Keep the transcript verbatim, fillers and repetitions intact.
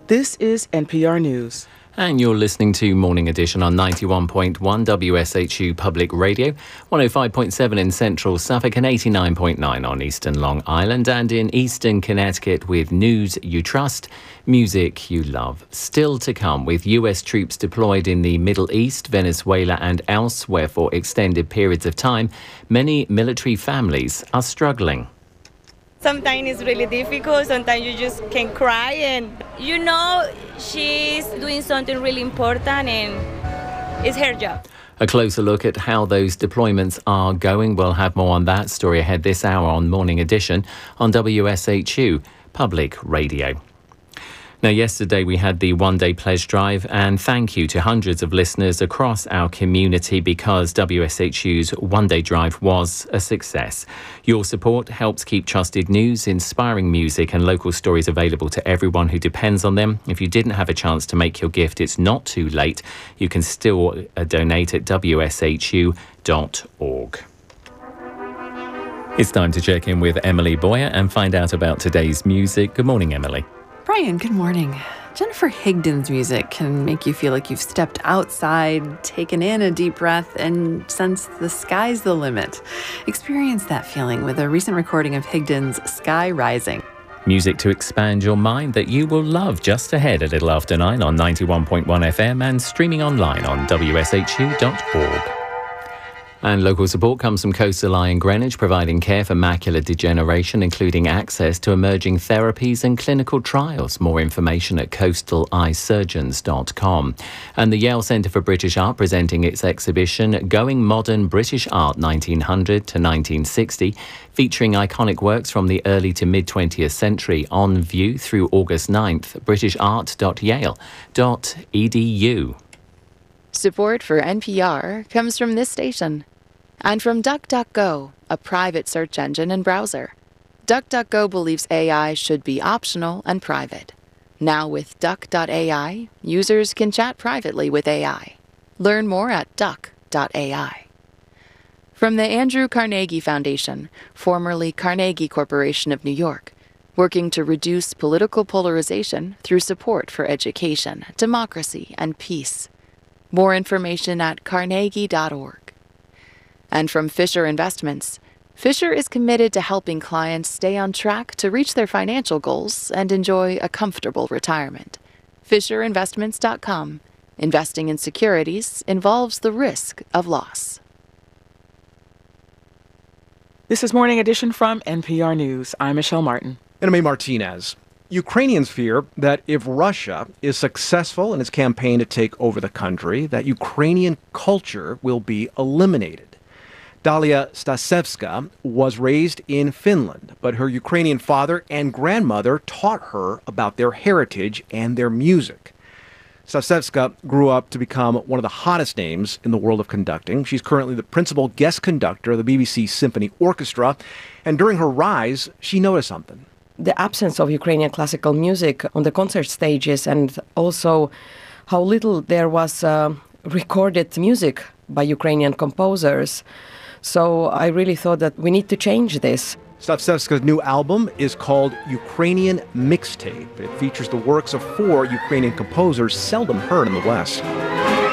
This is N P R News. And you're listening to Morning Edition on ninety-one point one W S H U Public Radio, one oh five point seven in Central Suffolk and eighty-nine point nine on Eastern Long Island, and in Eastern Connecticut with news you trust, music you love. Still to come, with U S troops deployed in the Middle East, Venezuela and elsewhere for extended periods of time, many military families are struggling. Sometimes it's really difficult, sometimes you just can cry and you know she's doing something really important and it's her job. A closer look at how those deployments are going. We'll have more on that story ahead this hour on Morning Edition on W S H U Public Radio. Now, yesterday we had the one-day pledge drive, and thank you to hundreds of listeners across our community because W S H U's one-day drive was a success. Your support helps keep trusted news, inspiring music and local stories available to everyone who depends on them. If you didn't have a chance to make your gift, it's not too late. You can still uh, donate at W S H U dot org. It's time to check in with Emily Boyer and find out about today's music. Good morning, Emily. Brian, good morning. Jennifer Higdon's music can make you feel like you've stepped outside, taken in a deep breath, and sensed the sky's the limit. Experience that feeling with a recent recording of Higdon's Sky Rising. Music to expand your mind that you will love, just ahead a little after nine on ninety-one point one F M and streaming online on W S H U dot org. And local support comes from Coastal Eye in Greenwich, providing care for macular degeneration, including access to emerging therapies and clinical trials. More information at coastal eye surgeons dot com. And the Yale Centre for British Art presenting its exhibition, Going Modern British Art nineteen hundred to nineteen sixty, featuring iconic works from the early to mid-twentieth century, on view through August ninth. british art dot yale dot e d u. Support for N P R comes from this station and from DuckDuckGo, a private search engine and browser. DuckDuckGo believes A I should be optional and private. Now with duck dot A I, users can chat privately with A I. Learn more at duck dot A I. From the Andrew Carnegie Foundation, formerly Carnegie Corporation of New York, working to reduce political polarization through support for education, democracy, and peace. More information at carnegie dot org. And from Fisher Investments, Fisher is committed to helping clients stay on track to reach their financial goals and enjoy a comfortable retirement. fisher investments dot com. Investing in securities involves the risk of loss. This is Morning Edition from N P R News. I'm Michelle Martin. And I'm A. Martinez. Ukrainians fear that if Russia is successful in its campaign to take over the country, that Ukrainian culture will be eliminated. Dalia Stasevska was raised in Finland, but her Ukrainian father and grandmother taught her about their heritage and their music. Stasevska grew up to become one of the hottest names in the world of conducting. She's currently the principal guest conductor of the B B C Symphony Orchestra, and during her rise, she noticed something. The absence of Ukrainian classical music on the concert stages, and also how little there was uh, recorded music by Ukrainian composers. So I really thought that we need to change this. Stasevska's new album is called Ukrainian Mixtape. It features the works of four Ukrainian composers seldom heard in the West.